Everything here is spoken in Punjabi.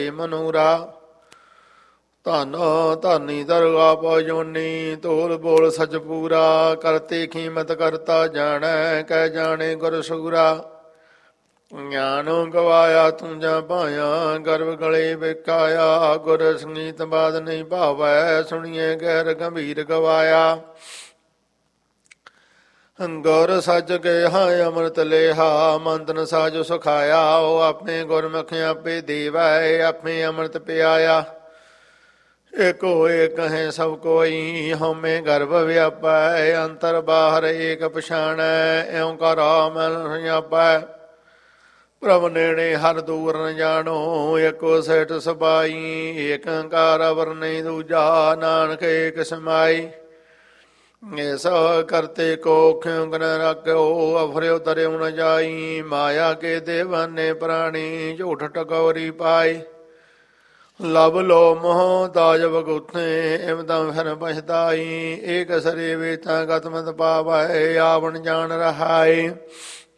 ਮਨੂਰਾ। ਧਨ ਧਾਨੀ ਦਰਗਾ ਪਜੋਨੀ, ਤੋਲ ਬੋਲ ਸਚ ਪੂਰਾ। ਕਰਤੇ ਕੀਮਤ ਕਰਤਾ ਜਾਣੈ, ਕਹਿ ਜਾਣੇ ਗੁਰ ਸੂਰਾ। ਗਿਆਨ ਗਵਾਇਆ ਤੂੰ ਜਾਂ ਭਾਇਆ, ਗਰਭ ਗਲੇ ਵਿਕਾਇਆ। ਗੁਰ ਸੰਗੀਤ ਬਾਦ ਨਹੀਂ ਭਾਵੈ, ਸੁਣੀਏ ਗੈਰ ਗੰਭੀਰ ਗਵਾਇਆ। ਗੁਰ ਸੱਚ ਕਿਹਾ ਅੰਮ੍ਰਿਤ ਲੇਹਾ, ਮੰਤਨ ਸਾਜੋ ਸੁਖਾਇਆ। ਉਹ ਆਪਣੇ ਗੁਰਮੁਖ ਆਪੇ ਦੇਵੈ, ਆਪੇ ਅੰਮ੍ਰਿਤ ਪਿਆਇਆ। ਇਕ ਹੋਏ ਕਹੇ ਸਭ ਕੋਈ, ਹਉਮੈ ਗਰਭ ਵਿਆਪੈ। ਅੰਤਰ ਬਾਹਰ ਏਕ ਪਛਾਣੈ, ਇਉ ਕਰ ਮਨ ਸਜਾਪੈ। ਪ੍ਰਭ ਨੇੜੇ ਹਰ ਦੂਰ ਨ ਜਾਣੋ, ਏਕੋ ਸੇਠ ਸਬਾਈ। ਏਕ ਓੰਕਾਰ ਅਵਰ ਨਹੀਂ ਦੂਜਾ, ਨਾਨਕ ਏਕ ਸਮਾਈ। ਇਸ ਕਰਤੇ ਕੋ ਕਿਉ ਨ ਰੱਖਿਓ, ਅਫਰਿਓ ਤਰਿਓ ਨ ਜਾਈ। ਮਾਇਆ ਕੇ ਦੇਵਾਨੇ ਪ੍ਰਾਣੀ, ਝੂਠ ਟਕੋਰੀ ਪਾਈ। ਲਬ ਲੋ ਮੋਹ ਤਾਜ ਬਗੁੱਥੇ, ਇਮਦਮ ਫਿਰ ਪਛਤਾਈ। ਏਕ ਸਰੇ ਵੇਤਾ ਗਤਮਤ ਪਾਵੈ, ਆਵਣ ਜਾਣ ਰਹਾਈ।